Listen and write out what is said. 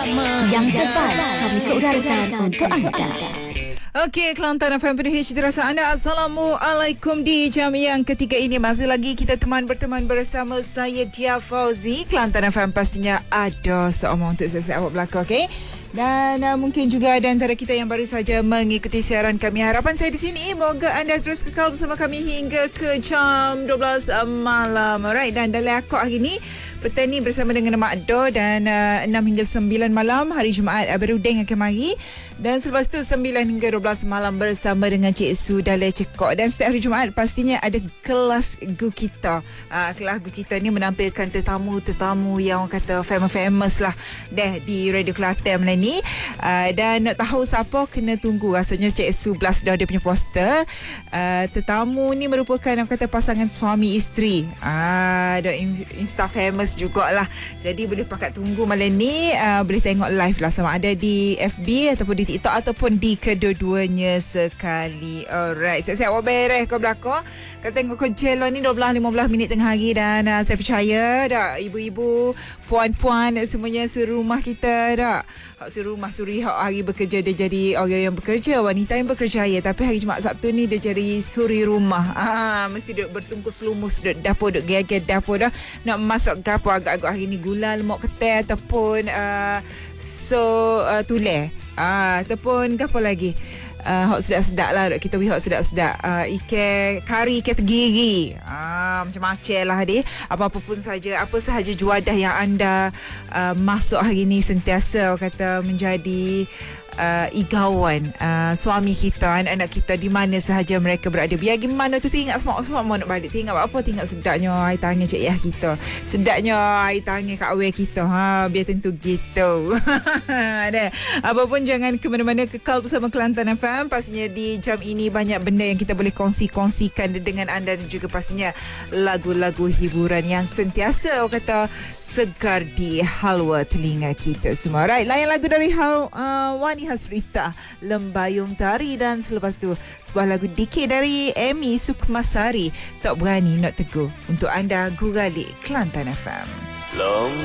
Yang terbaik kami keudarakan untuk anda. Okey, Kelantan FM penuh terasa anda. Assalamualaikum. Di jam yang ketiga ini masih lagi kita berteman bersama saya Dia Fauzi. Kelantan FM pastinya ada seomong untuk saya awak belakang, okey? Dan mungkin juga ada antara kita yang baru saja mengikuti siaran kami. Harapan saya di sini, moga anda terus kekal bersama kami hingga ke jam 12 malam. Alright, dan dalam akok hari ini, petang ni bersama dengan Mak Do dan 6 hingga 9 malam hari Jumaat beruding akan mari. Dan selepas tu 9 hingga 12 malam bersama dengan Cik Su dalam Cekok. Dan setiap hari Jumaat pastinya ada kelas Gu Kita. Kelas Gu Kita ni menampilkan tetamu-tetamu yang orang kata famous lah deh di Radio Kelantan malam ni. Dan nak tahu siapa kena tunggu. Rasanya Cik Su blast dah dia punya poster. Tetamu ni merupakan orang kata pasangan suami isteri. Dah Insta famous jugalah. Jadi boleh pakat tunggu malam ni. Boleh tengok live lah sama ada di FB ataupun di TikTok ataupun di kedua-duanya sekali. Alright, siap-siap awak beres kau belakang. Kalau tengok koncelon ni 12-15 minit tengah hari. Dan saya percaya dah ibu-ibu, puan-puan semuanya suruh rumah kita dah. Suruh rumah suri hari bekerja dia jadi orang yang bekerja, wanita yang bekerja ya. Tapi hari Jumaat Sabtu ni dia jadi suri rumah. Mesti duduk bertungkus lumus duduk dapur, duduk geger dapur dah. Nak masak gapo agak-agak hari ni gula lemak ketel ataupun tulen. Ataupun apa lagi hot sedap-sedap lah kita hot sedap-sedap ikan kari, ikan tegiri, macam-macam lah dia. Apa-apa pun saja, apa sahaja juadah yang anda masuk hari ni sentiasa kata menjadi igawan suami kita, anak-anak kita di mana sahaja mereka berada. Biar gimana tu ingat semua nak balik. Ingat apa? Ingat sedapnya air tangan cik Yah kita. Sedapnya air tangan Kak Wei kita. Biar tentu gitu. Ada. Apapun jangan ke mana-mana, kekal bersama Kelantan FM. Pastinya di jam ini banyak benda yang kita boleh kongsikan dengan anda dan juga pastinya lagu-lagu hiburan yang sentiasa orang kata segar di halwa telinga kita semua. Right, layan lagu dari Wani Hasrita, Lembayung Tari, dan selepas tu sebuah lagu DK dari Amy Sukmasari, Tak Berani Nak Teguh, untuk anda gurali Kelantan FM.